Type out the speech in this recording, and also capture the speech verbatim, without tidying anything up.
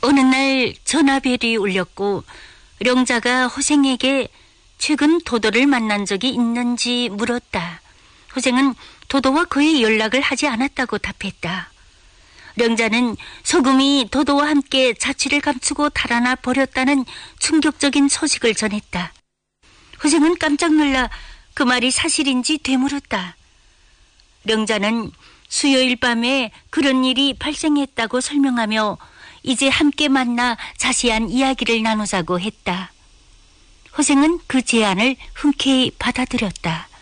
어느 날 전화벨이 울렸고 령자가 호생에게 최근 도도를 만난 적이 있는지 물었다. 호생은 도도와 거의 연락을 하지 않았다고 답했다. 령자는 소금이 도도와 함께 자취를 감추고 달아나 버렸다는 충격적인 소식을 전했다. 호생은 깜짝 놀라 그 말이 사실인지 되물었다. 령자는 수요일 밤에 그런 일이 발생했다고 설명하며 이제 함께 만나 자세한 이야기를 나누자고 했다. 호생은 그 제안을 흔쾌히 받아들였다.